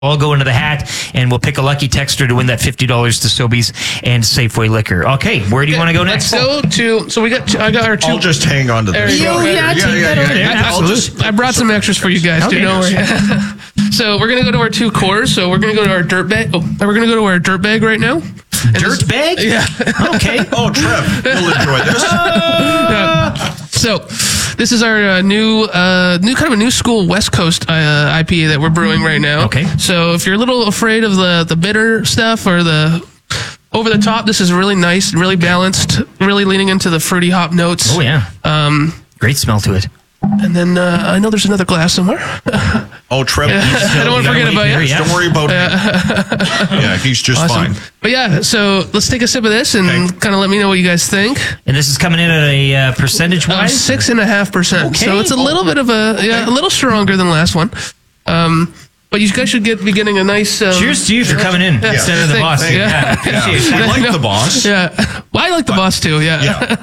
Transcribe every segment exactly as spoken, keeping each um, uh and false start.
I'll go into the hat, and we'll pick a lucky texter to win that fifty dollars to Sobeys and Safeway Liquor. Okay, where do you want to go next? Let's go to, so we got, I got our two. I'll just hang on to There this. you go. Oh, yeah, yeah, take yeah, that yeah, over there. yeah. I'll Absolutely. just- I brought some extras for you guys, Okay. too. Don't worry. So we're gonna go to our two cores. So we're gonna go to our dirt bag. Oh, we're gonna go to our dirt bag right now. And Dirt this- bag? Yeah. Okay. Oh, Trev, you'll enjoy this. Yeah. So this is our uh, new, uh, new kind of a new school West Coast uh, I P A that we're brewing right now. Okay. So if you're a little afraid of the the bitter stuff or the over the top, this is really nice, really balanced, really leaning into the fruity hop notes. Oh, yeah. Um, Great smell to it. and then uh, I know there's another glass somewhere. Oh, Trev, I don't want to gotta forget wait about here, you. yeah. don't worry about it. Yeah, he's just Awesome. fine. But yeah, so let's take a sip of this and Okay. kind of let me know what you guys think. And this is coming in at a uh, percentage Uh, wise? six and a half percent. Okay. So it's a little bit of a yeah, a little stronger than the last one. Um, but you guys should get be getting a nice. Um, Cheers to you for coming in Yeah. instead of the Thank- boss. thank- Yeah, yeah. appreciate Yeah. it. I like No. the boss. Yeah, well, I like the boss too. Yeah. Yeah.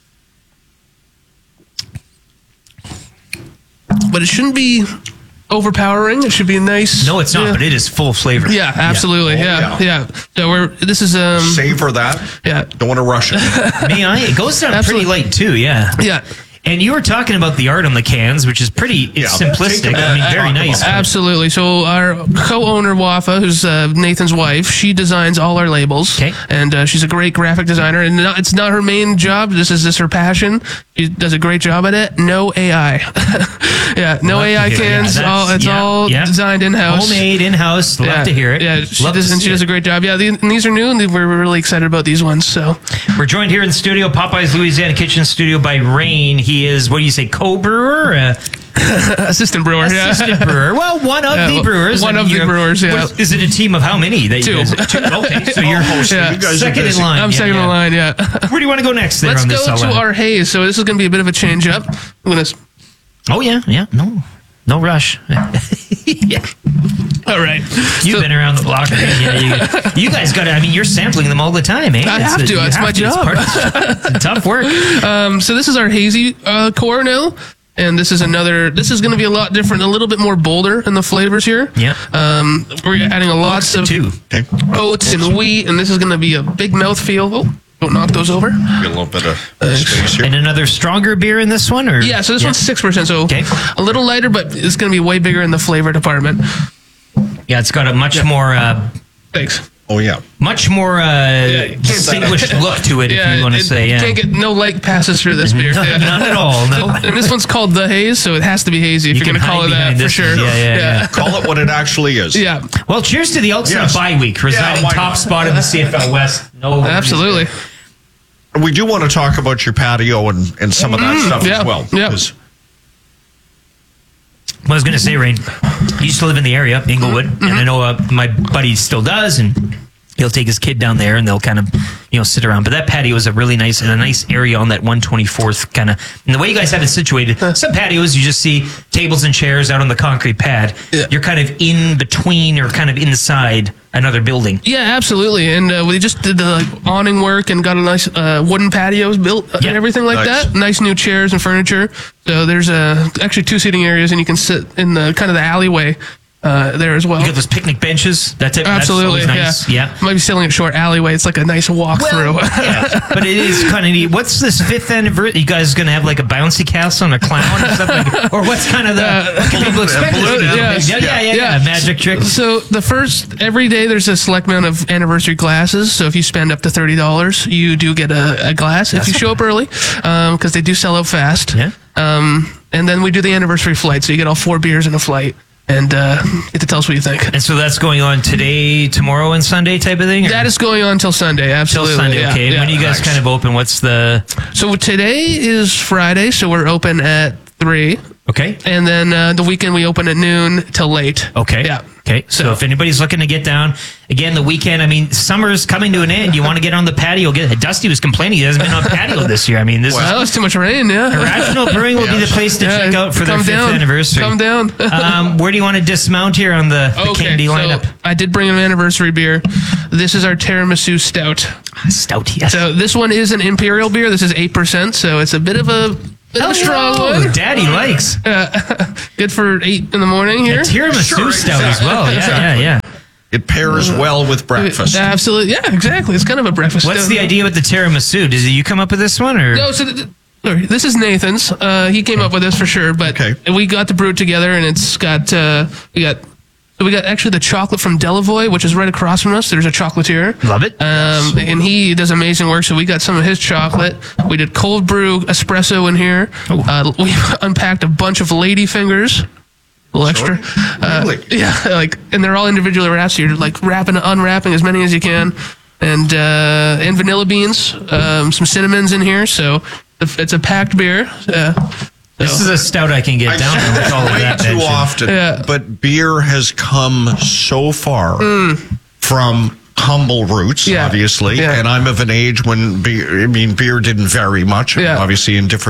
But it shouldn't be overpowering. It should be nice. No, it's not, Yeah. but it is full flavor. Yeah, absolutely. Oh, Yeah. yeah. yeah, So we're this is um Savor that. yeah Don't want to rush it. May I? It goes down Absolutely. pretty light, too, yeah. yeah. And you were talking about the art on the cans, which is pretty it's Yeah. simplistic. Take a I mean, minute. very Talk nice. about Absolutely. So our co-owner Wafa, who's uh, Nathan's wife, she designs all our labels. Okay. And uh, she's a great graphic designer. And not, it's not her main job. This is just her passion. She does a great job at it. No A I. yeah. No Love to A I hear it. cans. Yeah, all it's that's- all yeah, yeah. designed in house. Homemade, in-house. Love Yeah. to hear it. Yeah, she Love does, to and she see does it. a great job. Yeah, the, and these are new, and we're really excited about these ones. So, We're joined here in the studio, Popeye's Louisiana Kitchen Studio by Rain. He is, what do you say, co-brewer? Uh, assistant brewer. assistant yeah. brewer. Well, one of Yeah, the brewers. one I mean, of the you're- brewers, yeah. what- Is it a team of how many? That Two. You guys, two. Okay, so you're host. Yeah. You guys are second in busy. line. I'm Yeah, second yeah. in line. Yeah. Where do you want to go next there Let's on go this? to Ellen? our haze. So this is going to be a bit of a change up. I'm gonna. Oh, yeah, yeah. No, no rush. yeah. All right. You've So- been around the block. Yeah, you, you guys got to, I mean, you're sampling them all the time, eh? I have to. you That's have my to. It's job. part of- it's tough work. Um, so this is our hazy uh, core now, and this is another. This is going to be a lot different, a little bit more bolder in the flavors here. Yeah. Um, we're adding a lot of Two. Okay. oats and wheat, and this is going to be a big mouthfeel. Oh, don't knock those over. Get a little bit of space here. And another stronger beer in this one? Or Yeah. So this yeah. one's six percent, so Okay. a little lighter, but it's going to be way bigger in the flavor department. Yeah, it's got a much more, uh, Thanks. Oh, yeah. much more uh, can't- distinguished look to it, if you want to it- say. Yeah. Can't get no light passes through this beer. No, Yeah. not at all. No. And this one's called the haze, so it has to be hazy if You you are can going to call hide it that behind for this sure. one. Yeah, yeah, yeah. Call it what it actually is. Yeah. Well, cheers to the Elks Yes. on a bye week, residing why top not? spot in the C F L West. No, Absolutely. We do want to talk about your patio and, and some of that stuff yeah, as well. yeah. 'cause- I was going to say, Rain, he used to live in the area, Inglewood, and I know uh, my buddy still does, and he'll take his kid down there, and they'll kind of, you know, sit around. But that patio is a really nice, and a nice area on that one twenty-fourth kind of, and the way you guys have it situated, some patios, you just see tables and chairs out on the concrete pad. Yeah. You're kind of in between or kind of inside another building. Yeah, absolutely. And uh, we just did the like, awning work and got a nice uh, wooden patios built uh, Yeah. and everything like Nice. that. Nice new chairs and furniture. So there's uh, actually two seating areas, and you can sit in the kind of the alleyway uh, there as well. You got those picnic benches. That's it. Absolutely, That's always nice. yeah. Yeah. Might be selling a short alleyway. It's like a nice walk through. yeah, but it is kind of neat. What's this fifth anniversary? You guys going to have like a bouncy castle and a clown or something? Or what's kind of the what can people expect? balloon, Yeah, yeah. yeah, yeah, yeah, yeah. Magic tricks. So the first every day there's a select amount of anniversary glasses. So if you spend up to thirty dollars, you do get a, a glass if you show up early, because they do sell out fast. Yeah. Um, and then we do the anniversary flight, so you get all four beers in a flight, and uh, get to tell us what you think. And so that's going on today, tomorrow, and Sunday type of thing? Or? That is going on till Sunday. Till Absolutely. Sunday, yeah, okay. And yeah. when are you guys Nice. kind of open? What's the... So today is Friday, so we're open at three, Okay. and then uh, the weekend we open at noon till late. Okay. Yeah. Okay. So, So- if anybody's looking to get down, again, the weekend, I mean, summer's coming to an end. You want to get on the patio. Get Dusty was complaining he hasn't been on patio this year. I mean, this Well, it's too much rain. Yeah. Irrational Brewing will be the place to check out for their come fifth down. anniversary. Come down. um, where do you want to dismount here on the, the candy lineup? So I did bring an anniversary beer. This is our tiramisu stout. Stout, yes. So this one is an imperial beer. This is eight percent, so it's a bit of a Bit of a strong Oh, one. Daddy likes. Good for eight in the morning here. A tiramisu Sure, stout as exactly. well. Yeah, Exactly. yeah, yeah. It pairs well with breakfast. Absolutely. Yeah, exactly. It's kind of a breakfast. What's stout. the idea with the tiramisu? Did you come up with this one, or No, so th- th- sorry, this is Nathan's. Uh, he came up with this for sure, but Okay. we got to brew it together, and it's got uh, we got so we got actually the chocolate from Delavoye, which is right across from us. There's a chocolatier. Love it. Um, and he does amazing work. So we got some of his chocolate. We did cold brew espresso in here. Oh. Uh, we unpacked a bunch of lady fingers. A little extra. Uh, Really? yeah, like, and they're all individually wrapped. So you're like wrapping, unwrapping as many as you can, and uh, and vanilla beans, um, some cinnamons in here. So it's a packed beer. Uh, this is a stout I can get down I with all of way that. too mentioned. often, Yeah. but beer has come so far from humble roots, Yeah. obviously. Yeah. And I'm of an age when beer, I mean, beer didn't vary much, Yeah. obviously in different